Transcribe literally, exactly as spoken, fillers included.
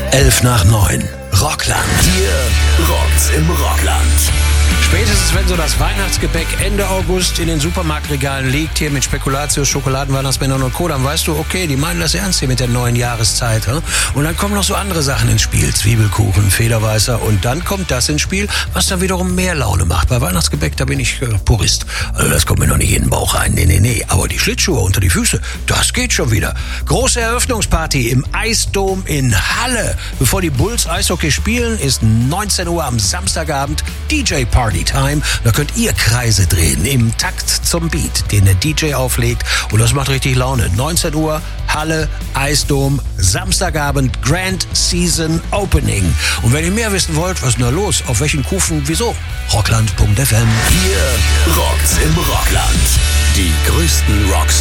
Elf nach neun. Rockland. Hier rockt's im Rockland. Spätestens, wenn so das Weihnachtsgebäck Ende August in den Supermarktregalen liegt, hier mit Spekulatius, Schokoladen, Weihnachtsmännern und Co., dann weißt du, okay, die meinen das ernst hier mit der neuen Jahreszeit. He? Und dann kommen noch so andere Sachen ins Spiel. Zwiebelkuchen, Federweißer und dann kommt das ins Spiel, was dann wiederum mehr Laune macht. Bei Weihnachtsgebäck, da bin ich äh, Purist. Also das kommt mir noch nicht in den Bauch rein. Nee, nee, nee. Aber die Schlittschuhe unter die Füße, das geht schon wieder. Große Eröffnungsparty im Eisdom in Halle. Bevor die Bulls Eishockey spielen, ist neunzehn Uhr am Samstagabend D J-Party. Time. Da könnt ihr Kreise drehen im Takt zum Beat, den der D J auflegt. Und das macht richtig Laune. neunzehn Uhr, Halle, Eisdom, Samstagabend, Grand Season Opening. Und wenn ihr mehr wissen wollt, was ist denn da los? Auf welchen Kufen? Wieso? Rockland Punkt F M. Hier rockt's im Rockland. Die größten Rocks